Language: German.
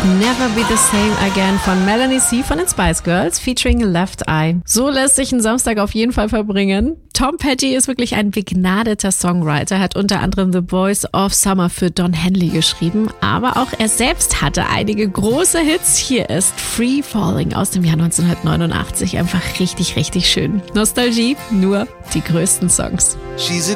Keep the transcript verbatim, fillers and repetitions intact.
Never Be the Same Again von Melanie C. von den Spice Girls featuring Left Eye. So lässt sich ein Samstag auf jeden Fall verbringen. Tom Petty ist wirklich ein begnadeter Songwriter, hat unter anderem The Boys of Summer für Don Henley geschrieben, aber auch er selbst hatte einige große Hits. Hier ist Free Falling aus dem Jahr neunzehnhundertneunundachtzig. Einfach richtig, richtig schön. Nostalgie, nur die größten Songs. She's a